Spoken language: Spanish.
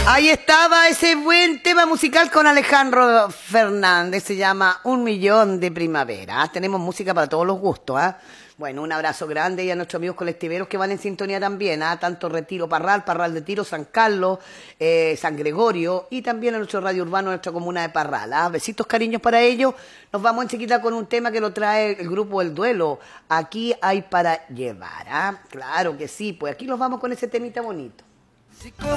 Ahí estaba ese buen tema musical con Alejandro Fernández, se llama Un Millón de Primavera. Tenemos música para todos los gustos, ¿ah? Bueno, un abrazo grande y a nuestros amigos colectiveros que van en sintonía también, tanto Retiro Parral, Parral de Tiro, San Carlos, San Gregorio y también a nuestro radio urbano, nuestra comuna de Parral. Besitos, cariños para ellos. Nos vamos enseguida con un tema que lo trae el grupo El Duelo. Aquí hay para llevar, Claro que sí, pues aquí nos vamos con ese temita bonito.